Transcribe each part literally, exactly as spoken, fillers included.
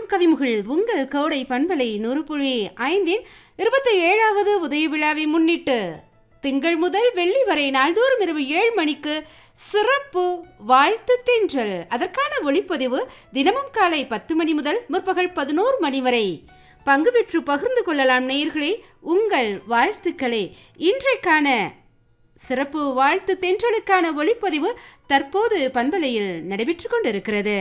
கவிமுகில் உங்கள் கோடை பண்பலை நூறு புள்ளி ஐந்தின் இருபத்தி ஏழாவது உதய விழாவை முன்னிட்டு திங்கள் முதல் வெள்ளி வரை நாள்தோறும் இரவு ஏழு மணிக்கு சிறப்பு வாழ்த்து தென்றல். அதற்கான ஒளிப்பதிவு தினமும் காலை பத்து மணி முதல் முற்பகல் பதினோரு மணி வரை. பங்கு பெற்று பகிர்ந்து கொள்ளலாம் நேயர்களே உங்கள் வாழ்த்துக்களை. இன்றைக்கான சிறப்பு வாழ்த்து தென்றலுக்கான ஒளிப்பதிவு தற்போது பண்பலையில் நடைபெற்று கொண்டிருக்கிறது.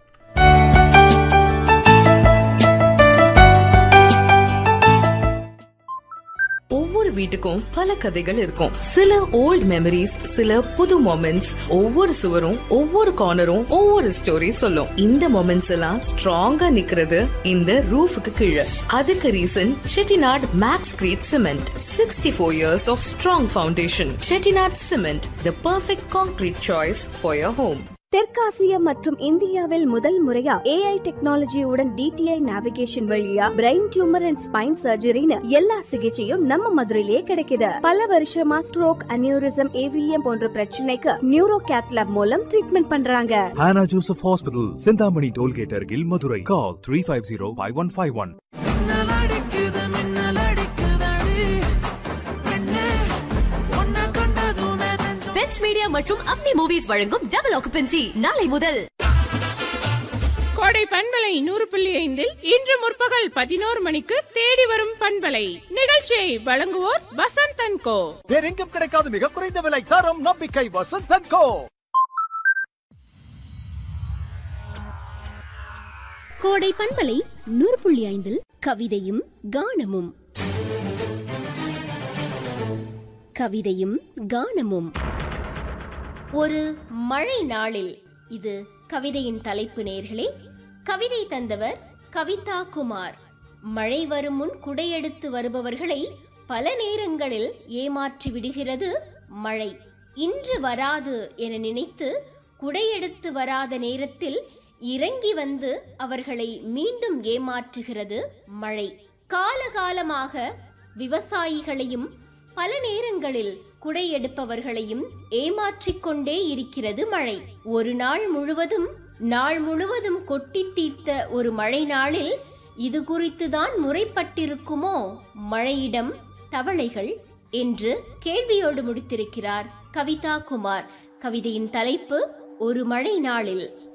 ஒவ்வொரு வீட்டுக்கும் பல கதைகள் இருக்கும். சில ஓல்ட் மெமரிஸ், சில புது மொமெண்ட்ஸ். ஒவ்வொரு சுவரும் ஒவ்வொரு கார்னரும் ஒவ்வொரு ஸ்டோரி சொல்லும். இந்த மொமெண்ட்ஸ் எல்லாம் ஸ்ட்ராங்கா நிக்கிறது இந்த ரூஃபுக்கு கீழே. அதுக்கு reason Chettinad maths greet cement. Sixty four years of strong foundation. Chettinad cement, the perfect concrete choice for your home. தெற்காசியா மற்றும் இந்தியாவில் முதல் முறையா ஏஐ டெக்னாலஜியுடன் டிடிஐ நேவிகேஷன் வழியா பிரெயின் டியூமர் அண்ட் ஸ்பைன் சர்ஜரின்னு எல்லா சிகிச்சையும் நம்ம மதுரையிலேயே கிடைக்குது. பல வருஷமா ஸ்ட்ரோக், அனியூரிசம், ஏவிஎம் போன்ற பிரச்சனைக்கு நியூரோ கேத் லேப் மூலம் ட்ரீட்மெண்ட் பண்றாங்க. Hannah Joseph Hospital, Chintamani tollgate அருகில், Madurai. Call three five zero five one five one. Pets media மற்றும் அப்னி மூவிஸ் வழங்கும் டபுள் ஆக்குபென்சி நாளை முதல். கோடை பண்பலை நூறு புள்ளி ஐந்தில் இன்று முற்பகல் பதினோரு மணிக்கு தேடி வரும் பண்பலை நிகழ்ச்சியை வழங்குவோர் வசந்த் அண்ட் கோ. வேறெங்கும் கிடைக்காத மிக குறைந்த விலை, தரம், நம்பிக்கை. வசந்த் அண்ட் கோ. கோடை பண்பலை நூறு புள்ளி ஐந்தில் கவிதையும் கானமும் கவிதையும் கானமும். ஒரு மழை நாளில் இது கவிதையின் தலைப்பு நேர்களே. கவிதை தந்தவர் கவிதா குமார். மழை வரும் முன் குடையெடுத்து வருபவர்களை பல நேரங்களில் ஏமாற்றி விடுகிறது மழை. இன்று வராது என நினைத்து குடையெடுத்து வராத நேரத்தில் இறங்கி வந்து அவர்களை மீண்டும் ஏமாற்றுகிறது மழை. காலகாலமாக விவசாயிகளையும் பல நேரங்களில் குடை எடுப்பவர்களையும் ஏமாற்றிக் கொண்டே இருக்கிறது மழை. ஒரு நாள் முழுவதும் நாள் முழுவதும் கொட்டி தீர்த்த ஒரு மழை நாளில் இது குறித்துதான் முறைப்பட்டிருக்குமோ மழையிடம் தவளைகள் என்று கேள்வியோடு முடித்திருக்கிறார் கவிதா குமார். கவிதையின் தலைப்பு ஒரு மழை நாளில்.